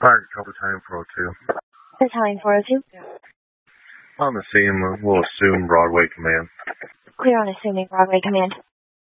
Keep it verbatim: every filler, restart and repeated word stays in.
Alright, call battalion four oh two. Battalion four oh two. On the scene, we'll assume Broadway Command. Clear on assuming Broadway Command.